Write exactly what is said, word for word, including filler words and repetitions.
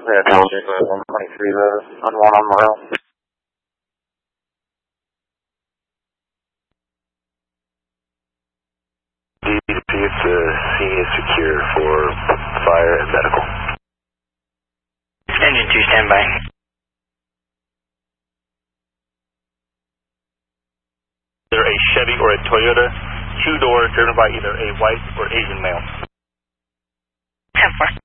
Yeah, Township one twenty-three, the unwanted on Morel. D P to see if the scene is secure for fire and medical. Engine two, standby. Either a Chevy or a Toyota, two-door, driven by either a white or Asian male. ten four.